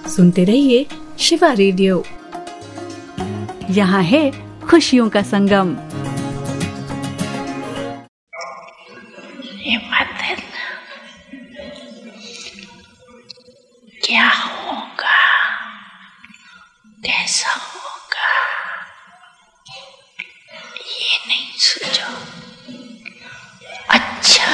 सुनते रहिए शिवा रेडियो। यहाँ है खुशियों का संगम। ये मंदिर क्या